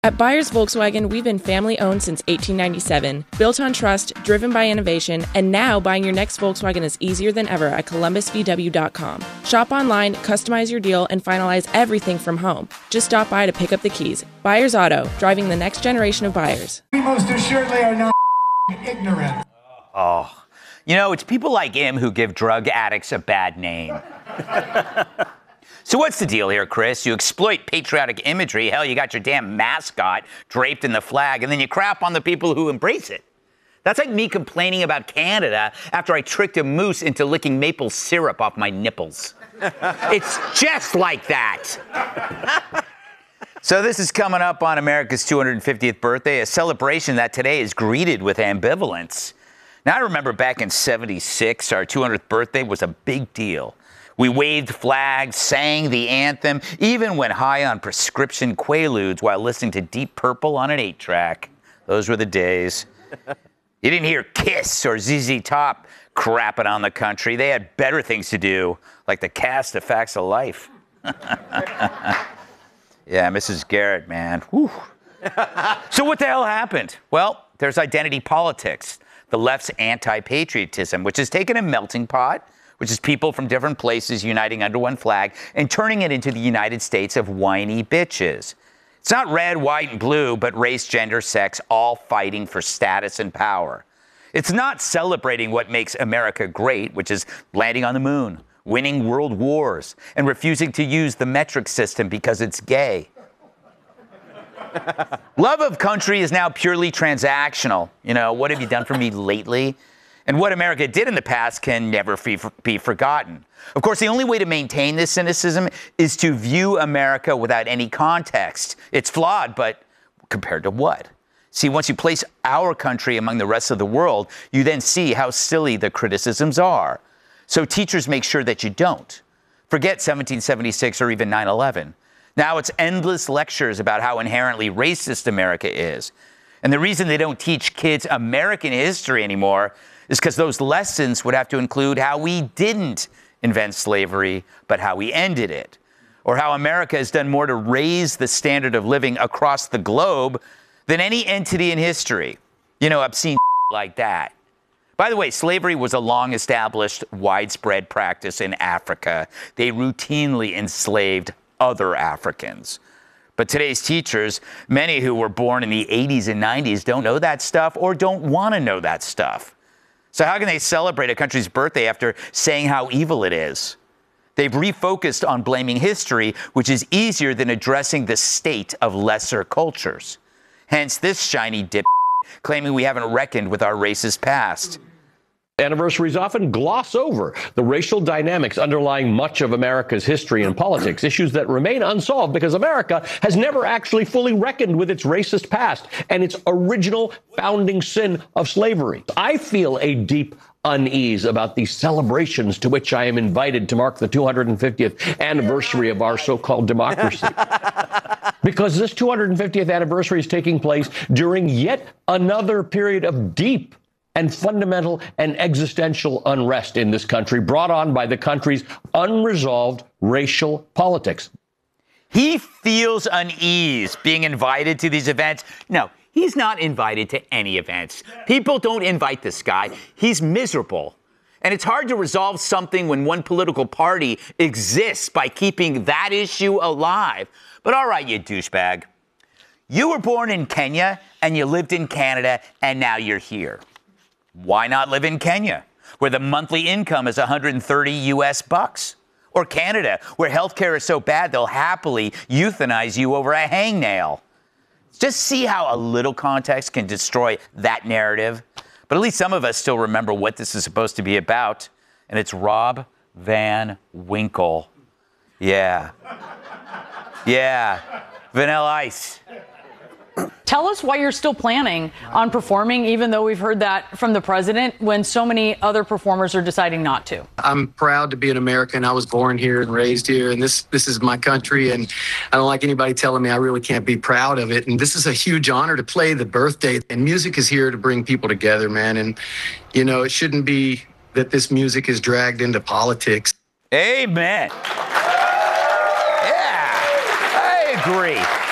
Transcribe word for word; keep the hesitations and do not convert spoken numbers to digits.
At Byers Volkswagen, we've been family-owned since eighteen ninety-seven, built on trust, driven by innovation, and now buying your next Volkswagen is easier than ever at Columbus V W dot com. Shop online, customize your deal, and finalize everything from home. Just stop by to pick up the keys. Byers Auto, driving the next generation of buyers. We most assuredly are not ignorant. Oh, you know, it's people like him who give drug addicts a bad name. So what's the deal here, Chris? You exploit patriotic imagery. Hell, you got your damn mascot draped in the flag, and then you crap on the people who embrace it. That's like me complaining about Canada after I tricked a moose into licking maple syrup off my nipples. It's just like that. So this is coming up on America's two hundred fiftieth birthday, a celebration that today is greeted with ambivalence. Now, I remember back in seventy-six, our two hundredth birthday was a big deal. We waved flags, sang the anthem, even went high on prescription Quaaludes while listening to Deep Purple on an eight track. Those were the days. You didn't hear Kiss or Z Z Top crapping on the country. They had better things to do, like the cast of Facts of Life. Yeah, Missus Garrett, man. Whew. So what the hell happened? Well, there's identity politics, the left's anti-patriotism, which has taken a melting pot, which is people from different places uniting under one flag and turning it into the United States of whiny bitches. It's not red, white, and blue, but race, gender, sex, all fighting for status and power. It's not celebrating what makes America great, which is landing on the moon, winning world wars, and refusing to use the metric system because it's gay. Love of country is now purely transactional. You know, what have you done for me lately? And what America did in the past can never be forgotten. Of course, the only way to maintain this cynicism is to view America without any context. It's flawed, but compared to what? See, once you place our country among the rest of the world, you then see how silly the criticisms are. So teachers make sure that you don't. Forget seventeen seventy-six or even nine eleven. Now it's endless lectures about how inherently racist America is. And the reason they don't teach kids American history anymore is because those lessons would have to include how we didn't invent slavery, but how we ended it. Or how America has done more to raise the standard of living across the globe than any entity in history. You know, obscene like that. By the way, slavery was a long-established, widespread practice in Africa. They routinely enslaved other Africans. But today's teachers, many who were born in the eighties and nineties, don't know that stuff or don't want to know that stuff. So how can they celebrate a country's birthday after saying how evil it is? They've refocused on blaming history, which is easier than addressing the state of lesser cultures. Hence this shiny dip claiming we haven't reckoned with our racist past. Anniversaries often gloss over the racial dynamics underlying much of America's history and politics, issues that remain unsolved because America has never actually fully reckoned with its racist past and its original founding sin of slavery. I feel a deep unease about the celebrations to which I am invited to mark the two hundred fiftieth anniversary of our so-called democracy. Because this two hundred fiftieth anniversary is taking place during yet another period of deep and fundamental and existential unrest in this country, brought on by the country's unresolved racial politics. He feels unease being invited to these events. No, he's not invited to any events. People don't invite this guy. He's miserable. And it's hard to resolve something when one political party exists by keeping that issue alive. But all right, you douchebag. You were born in Kenya and you lived in Canada and now you're here. Why not live in Kenya, where the monthly income is one hundred thirty U S bucks? Or Canada, where healthcare is so bad they'll happily euthanize you over a hangnail? Just see how a little context can destroy that narrative. But at least some of us still remember what this is supposed to be about, and it's Rob Van Winkle. Yeah. Yeah. Vanilla Ice. Tell us why you're still planning on performing, even though we've heard that from the president, when so many other performers are deciding not to. I'm proud to be an American. I was born here and raised here, and this this is my country, and I don't like anybody telling me I really can't be proud of it. And this is a huge honor to play the birthday, and music is here to bring people together, man. And, you know, it shouldn't be that this music is dragged into politics. Amen. Yeah, I agree.